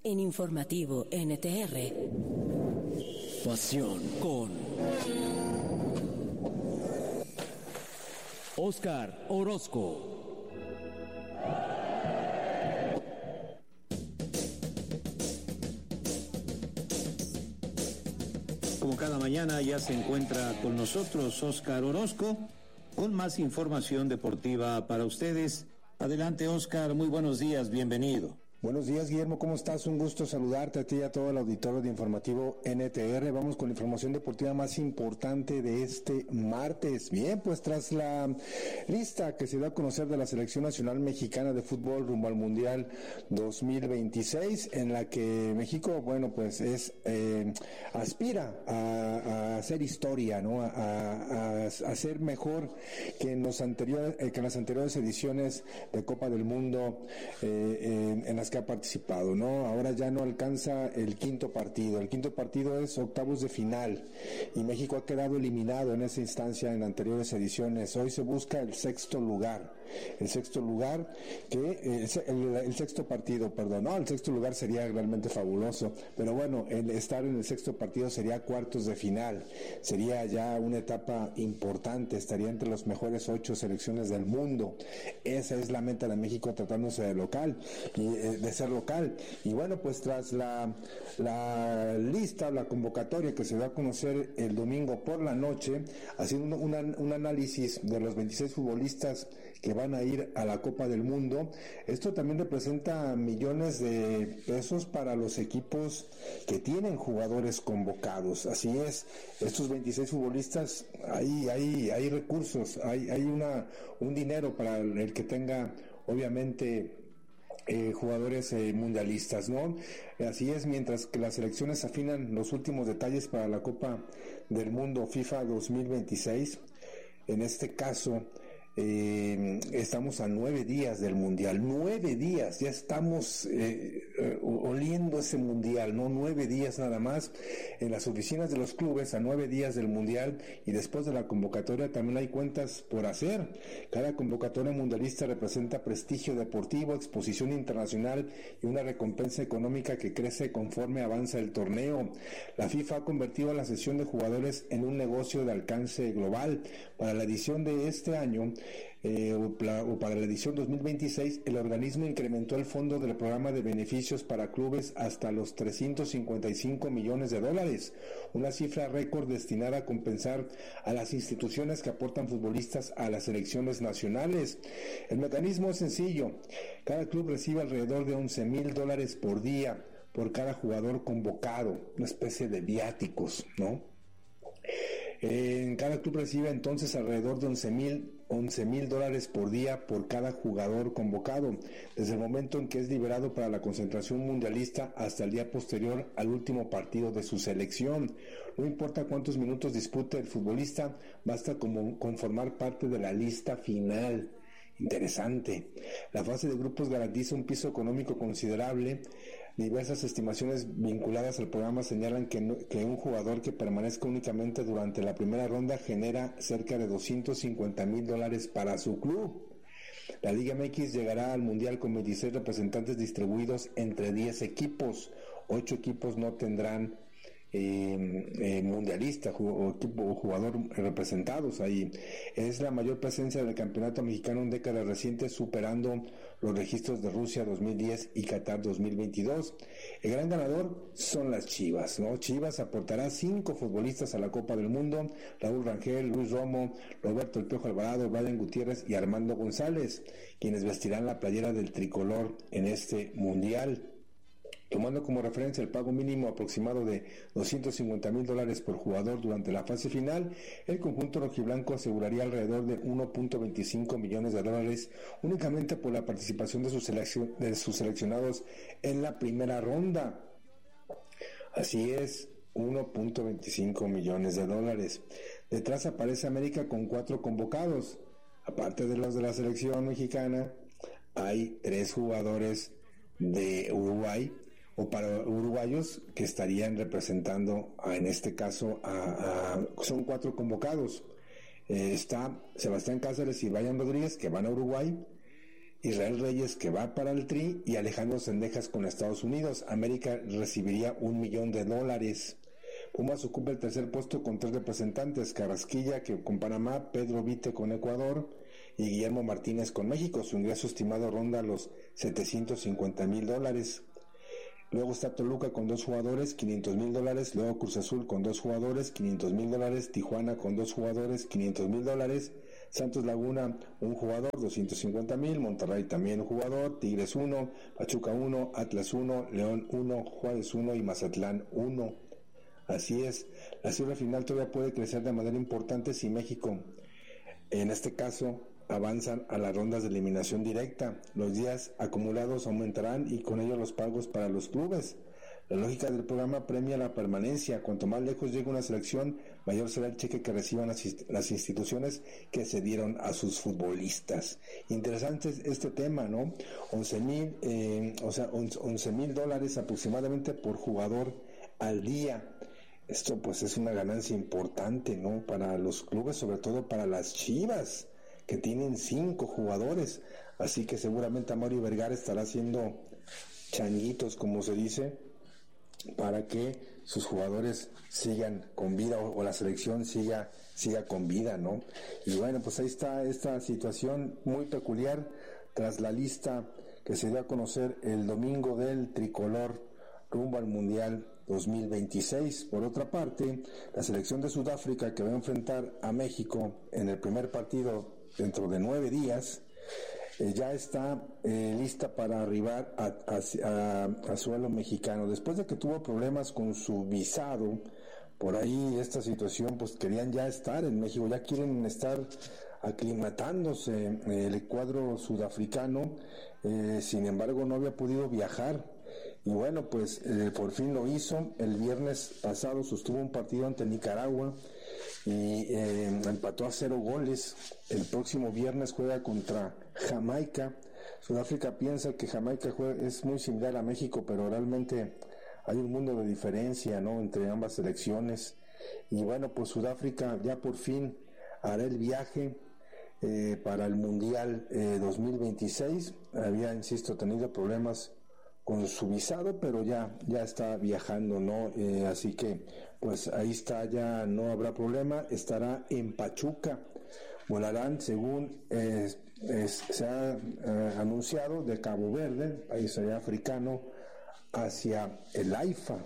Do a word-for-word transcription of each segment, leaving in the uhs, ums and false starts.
En Informativo N T R. Pasión con Óscar Orozco. Como cada mañana ya se encuentra con nosotros Óscar Orozco con más información deportiva para ustedes. Adelante, Óscar, muy buenos días, bienvenido. Buenos días, Guillermo, ¿cómo estás? Un gusto saludarte a ti y a todo el auditorio de Informativo N T R. Vamos con la información deportiva más importante de este martes. Bien, pues tras la lista que se dio a conocer de la Selección Nacional Mexicana de Fútbol rumbo al Mundial dos mil veintiséis, en la que México, bueno, pues es eh, aspira a, a hacer historia, ¿no? A, a, a ser mejor que en los anteriores, eh, que en las anteriores ediciones de Copa del Mundo, eh, en, en las que ha participado, ¿no? Ahora ya no alcanza el quinto partido. El quinto partido es octavos de final y México ha quedado eliminado en esa instancia en anteriores ediciones. Hoy se busca el sexto lugar. El sexto lugar que el, el, el sexto partido, perdón, no, el sexto lugar sería realmente fabuloso, pero bueno, el estar en el sexto partido sería cuartos de final. Sería ya una etapa importante, estaría entre los mejores ocho selecciones del mundo. Esa es la meta de México tratándose de local y eh, de ser local. Y bueno, pues tras la, la lista, la convocatoria que se da a conocer el domingo por la noche, haciendo una, un análisis de los veintiséis futbolistas que van a ir a la Copa del Mundo, esto también representa millones de pesos para los equipos que tienen jugadores convocados. Así es, estos veintiséis futbolistas, hay, hay, hay recursos, hay, hay una, un dinero para el que tenga, obviamente, Eh, jugadores eh, mundialistas, ¿no? Así es, mientras que las selecciones afinan los últimos detalles para la Copa del Mundo FIFA dos mil veintiséis. En este caso, eh, estamos a nueve días del Mundial, nueve días, ya estamos eh, eh, oliendo ese Mundial, ¿no? Nueve días nada más en las oficinas de los clubes, a nueve días del Mundial, y después de la convocatoria también hay cuentas por hacer. Cada convocatoria mundialista representa prestigio deportivo, exposición internacional y una recompensa económica que crece conforme avanza el torneo. La FIFA ha convertido la sesión de jugadores en un negocio de alcance global. Para la edición de este año, Eh, o, pla, o para la edición dos mil veintiséis, el organismo incrementó el fondo del programa de beneficios para clubes hasta los trescientos cincuenta y cinco millones de dólares, una cifra récord destinada a compensar a las instituciones que aportan futbolistas a las selecciones nacionales. El mecanismo es sencillo: cada club recibe alrededor de once mil dólares por día por cada jugador convocado, una especie de viáticos, ¿no? En cada club recibe entonces alrededor de once mil dólares por día por cada jugador convocado, desde el momento en que es liberado para la concentración mundialista hasta el día posterior al último partido de su selección. No importa cuántos minutos dispute el futbolista, basta como conformar parte de la lista final. Interesante. La fase de grupos garantiza un piso económico considerable. Diversas estimaciones vinculadas al programa señalan que, no, que un jugador que permanezca únicamente durante la primera ronda genera cerca de doscientos cincuenta mil dólares para su club. La Liga M X llegará al Mundial con veintiséis representantes distribuidos entre diez equipos. ocho equipos no tendrán Eh, eh, mundialista o equipo o jugador representados ahí. Es la mayor presencia del campeonato mexicano en décadas recientes, superando los registros de Rusia dos mil diez y Qatar dos mil veintidós. El gran ganador son las Chivas, ¿no? Chivas aportará cinco futbolistas a la Copa del Mundo: Raúl Rangel, Luis Romo, Roberto El Piojo Alvarado, Brian Gutiérrez y Armando González, quienes vestirán la playera del tricolor en este mundial. Tomando como referencia el pago mínimo aproximado de doscientos cincuenta mil dólares por jugador durante la fase final, el conjunto rojiblanco aseguraría alrededor de uno punto veinticinco millones de dólares únicamente por la participación de sus, seleccion- de sus seleccionados en la primera ronda. Así es, uno punto veinticinco millones de dólares. Detrás aparece América con cuatro convocados. Aparte de los de la selección mexicana, hay tres jugadores de Uruguay o para uruguayos que estarían representando a, en este caso a, a, son cuatro convocados. Eh, está Sebastián Cáceres y Brian Rodríguez, que van a Uruguay, Israel Reyes, que va para el Tri, y Alejandro Cendejas con Estados Unidos. América recibiría un millón de dólares. Pumas ocupa el tercer puesto con tres representantes: Carrasquilla, que con Panamá, Pedro Vite con Ecuador y Guillermo Martínez con México. Su ingreso estimado ronda los setecientos cincuenta mil dólares. Luego está Toluca con dos jugadores, quinientos mil dólares. Luego Cruz Azul con dos jugadores, quinientos mil dólares. Tijuana con dos jugadores, quinientos mil dólares. Santos Laguna, un jugador, doscientos cincuenta mil. Monterrey también un jugador. Tigres uno, Pachuca uno, Atlas uno, León uno, Juárez uno y Mazatlán uno. Así es, la cifra final todavía puede crecer de manera importante si México, en este caso, avanzan a las rondas de eliminación directa. Los días acumulados aumentarán y con ello los pagos para los clubes. La lógica del programa premia la permanencia. Cuanto más lejos llegue una selección, mayor será el cheque que reciban las, las instituciones que cedieron a sus futbolistas. Interesante este tema, ¿no? once mil, eh, o sea, once mil dólares aproximadamente por jugador al día. Esto pues es una ganancia importante, ¿no? Para los clubes, sobre todo para las Chivas, que tienen cinco jugadores. Así que seguramente Mario Vergara estará haciendo changuitos, como se dice, para que sus jugadores sigan con vida o, o la selección siga siga con vida, ¿no? Y bueno, pues ahí está esta situación muy peculiar tras la lista que se dio a conocer el domingo del tricolor rumbo al Mundial dos mil veintiséis. Por otra parte, la selección de Sudáfrica, que va a enfrentar a México en el primer partido dentro de nueve días, eh, ya está eh, lista para arribar a, a, a, a suelo mexicano. Después de que tuvo problemas con su visado, por ahí esta situación, pues querían ya estar en México, ya quieren estar aclimatándose eh, el cuadro sudafricano, eh, sin embargo no había podido viajar. Y bueno, pues eh, por fin lo hizo. El viernes pasado sostuvo un partido ante Nicaragua y eh, empató a cero goles. El próximo viernes juega contra Jamaica. Sudáfrica piensa que Jamaica juega, es muy similar a México, pero realmente hay un mundo de diferencia, ¿no?, entre ambas selecciones. Y bueno, pues Sudáfrica ya por fin hará el viaje eh, para el Mundial eh, dos mil veintiséis. Había, insisto, tenido problemas con su visado, pero ya ya está viajando, ¿no? Eh, así que pues ahí está, ya no habrá problema. Estará en Pachuca. Volarán, según eh, es, se ha eh, anunciado, de Cabo Verde, país allá africano, hacia el AIFA.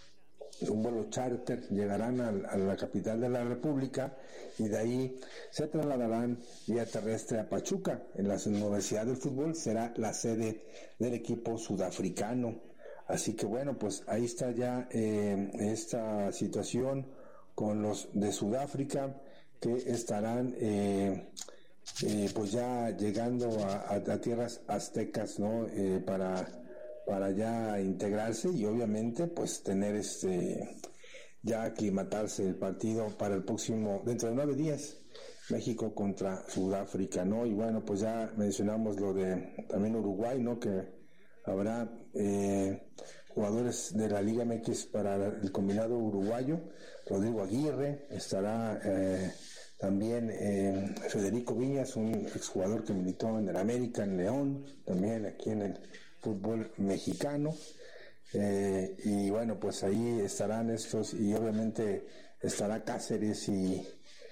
Un vuelo charter, llegarán a, a la capital de la República y de ahí se trasladarán vía terrestre a Pachuca. En la Universidad del Fútbol será la sede del equipo sudafricano. Así que bueno, pues ahí está ya eh, esta situación con los de Sudáfrica, que estarán eh, eh, pues ya llegando a, a, a tierras aztecas, ¿no? Eh, para para ya integrarse y obviamente pues tener este ya aclimatarse el partido para el próximo, dentro de nueve días, México contra Sudáfrica, ¿no? Y bueno, pues ya mencionamos lo de también Uruguay, ¿no?, que habrá eh, jugadores de la Liga M X para el combinado uruguayo. Rodrigo Aguirre estará, eh, también eh, Federico Viñas, un exjugador que militó en el América, en León, también aquí en el fútbol mexicano, eh, y bueno, pues ahí estarán estos, y obviamente estará Cáceres y,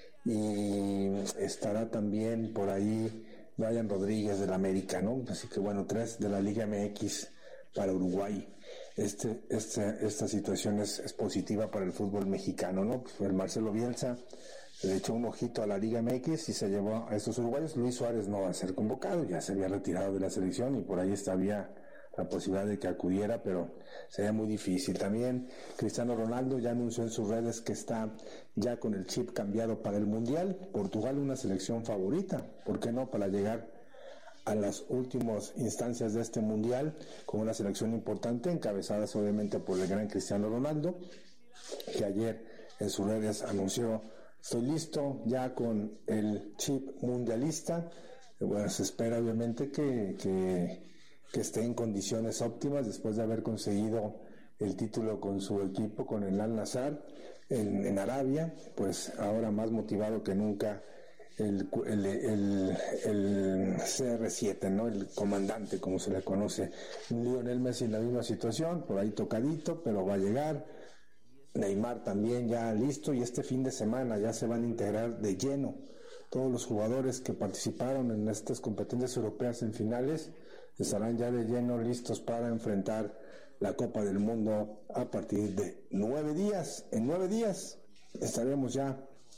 y estará también por ahí Brian Rodríguez del América, ¿no? Así que bueno, tres de la Liga M X para Uruguay. Este, este, esta situación es, es positiva para el fútbol mexicano, ¿no? Pues el Marcelo Bielsa le echó un ojito a la Liga M X y se llevó a estos uruguayos. Luis Suárez no va a ser convocado, ya se había retirado de la selección y por ahí estaba la posibilidad de que acudiera, pero sería muy difícil. También Cristiano Ronaldo ya anunció en sus redes que está ya con el chip cambiado para el Mundial. Portugal, una selección favorita, ¿por qué no?, para llegar a las últimas instancias de este Mundial, con una selección importante, encabezadas obviamente por el gran Cristiano Ronaldo, que ayer en sus redes anunció: estoy listo ya con el chip mundialista. Bueno, se espera obviamente que, que que esté en condiciones óptimas después de haber conseguido el título con su equipo, con el Al Nassr en, en Arabia. Pues ahora más motivado que nunca el, el, el, el C R siete, ¿no? El comandante, como se le conoce. Lionel Messi en la misma situación, por ahí tocadito, pero va a llegar. Neymar también ya listo, y este fin de semana ya se van a integrar de lleno todos los jugadores que participaron en estas competencias europeas en finales. Estarán ya de lleno listos para enfrentar la Copa del Mundo a partir de nueve días. En nueve días estaremos ya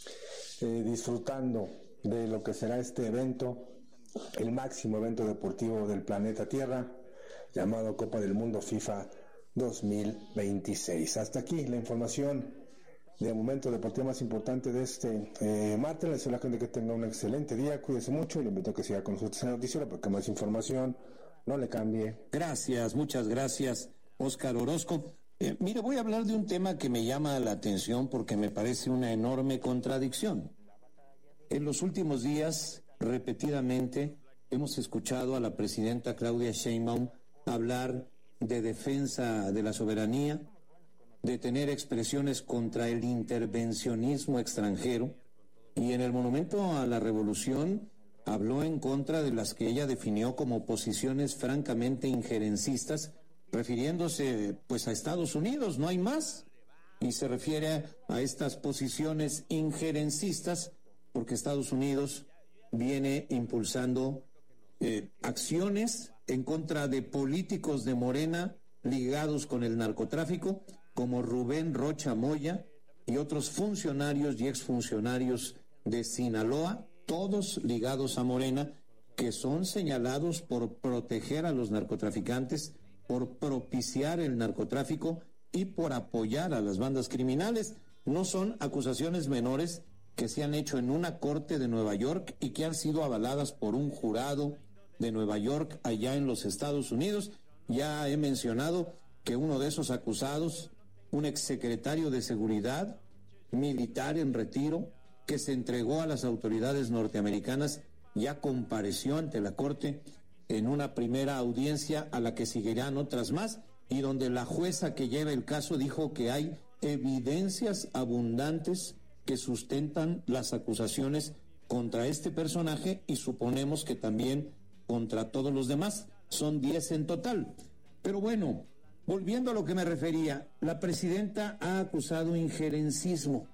eh, disfrutando de lo que será este evento, el máximo evento deportivo del planeta Tierra, llamado Copa del Mundo FIFA dos mil veintiséis. Hasta aquí la información de momento deportivo más importante de este eh, martes. Les deseo a la gente que tenga un excelente día, cuídese mucho y le invito a que siga con nosotros en el noticiero porque más información, no le cambie. Gracias, muchas gracias, Óscar Orozco. Eh, mire, voy a hablar de un tema que me llama la atención porque me parece una enorme contradicción. En los últimos días, repetidamente, hemos escuchado a la presidenta Claudia Sheinbaum hablar de defensa de la soberanía, de tener expresiones contra el intervencionismo extranjero, y en el Monumento a la Revolución habló en contra de las que ella definió como posiciones francamente injerencistas, refiriéndose pues a Estados Unidos, no hay más, y se refiere a estas posiciones injerencistas porque Estados Unidos viene impulsando eh, acciones en contra de políticos de Morena ligados con el narcotráfico, como Rubén Rocha Moya y otros funcionarios y exfuncionarios de Sinaloa, todos ligados a Morena, que son señalados por proteger a los narcotraficantes, por propiciar el narcotráfico y por apoyar a las bandas criminales. No son acusaciones menores que se han hecho en una corte de Nueva York y que han sido avaladas por un jurado de Nueva York allá en los Estados Unidos. Ya he mencionado que uno de esos acusados, un exsecretario de Seguridad militar en retiro, que se entregó a las autoridades norteamericanas, ya compareció ante la corte en una primera audiencia a la que seguirán otras más, y donde la jueza que lleva el caso dijo que hay evidencias abundantes que sustentan las acusaciones contra este personaje y suponemos que también contra todos los demás. Son diez en total. Pero bueno, volviendo a lo que me refería, la presidenta ha acusado injerencismo.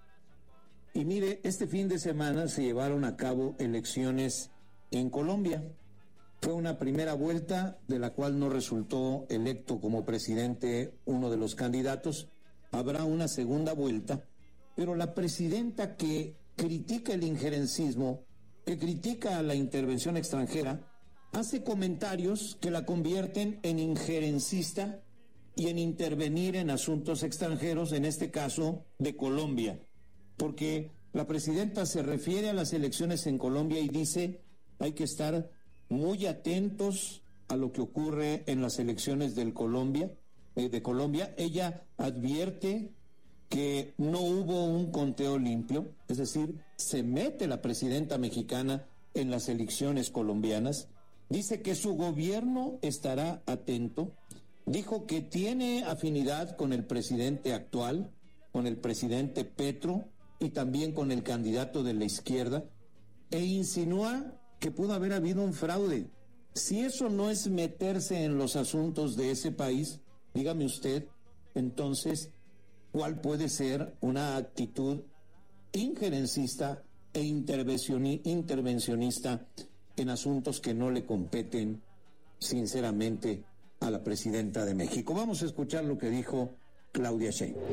Y mire, este fin de semana se llevaron a cabo elecciones en Colombia. Fue una primera vuelta de la cual no resultó electo como presidente uno de los candidatos. Habrá una segunda vuelta, pero la presidenta, que critica el injerencismo, que critica a la intervención extranjera, hace comentarios que la convierten en injerencista y en intervenir en asuntos extranjeros, en este caso de Colombia, porque la presidenta se refiere a las elecciones en Colombia y dice: hay que estar muy atentos a lo que ocurre en las elecciones del Colombia, eh, de Colombia. Ella advierte que no hubo un conteo limpio, es decir, se mete la presidenta mexicana en las elecciones colombianas. Dice que su gobierno estará atento. Dijo que tiene afinidad con el presidente actual, con el presidente Petro y también con el candidato de la izquierda, e insinúa que pudo haber habido un fraude. Si eso no es meterse en los asuntos de ese país, dígame usted, entonces, ¿cuál puede ser una actitud injerencista e intervencionista en asuntos que no le competen, sinceramente, a la presidenta de México? Vamos a escuchar lo que dijo Claudia Sheinbaum.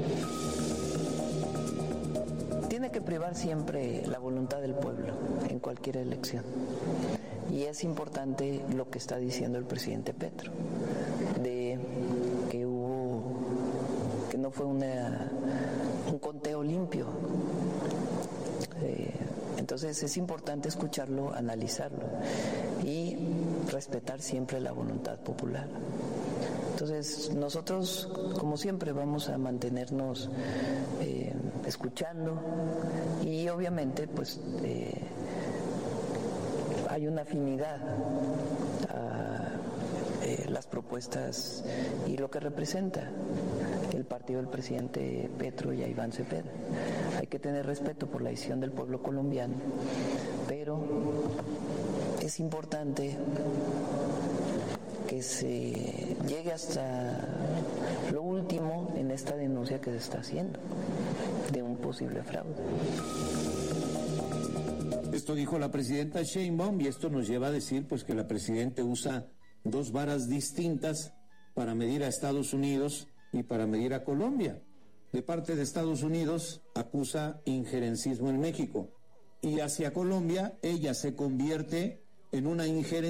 Tiene que privar siempre la voluntad del pueblo en cualquier elección. Y es importante lo que está diciendo el presidente Petro, de que hubo, que no fue una, un conteo limpio. Eh, entonces es importante escucharlo, analizarlo y respetar siempre la voluntad popular. Entonces nosotros, como siempre, vamos a mantenernos eh, escuchando y obviamente pues eh, hay una afinidad a eh, las propuestas y lo que representa el partido del presidente Petro y a Iván Cepeda. Hay que tener respeto por la decisión del pueblo colombiano pero es importante que se llegue hasta lo último en esta denuncia que se está haciendo de un posible fraude. Esto dijo la presidenta Sheinbaum, y esto nos lleva a decir pues que la presidenta usa dos varas distintas para medir a Estados Unidos y para medir a Colombia. De parte de Estados Unidos acusa injerencismo en México, y hacia Colombia ella se convierte en una injerencia